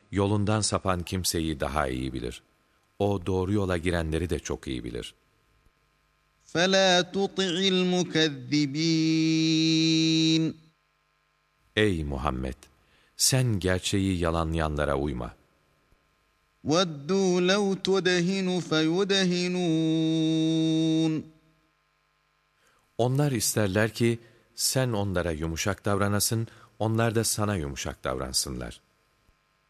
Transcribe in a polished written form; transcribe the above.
yolundan sapan kimseyi daha iyi bilir. O doğru yola girenleri de çok iyi bilir. فَلَا تُطِعِ الْمُكَذِّبِينَ Ey Muhammed! Sen gerçeği yalanlayanlara uyma. وَدُّوا لَوْ تُدْهِنُ فَيُدْهِنُونَ Onlar isterler ki sen onlara yumuşak davranasın, onlar da sana yumuşak davransınlar.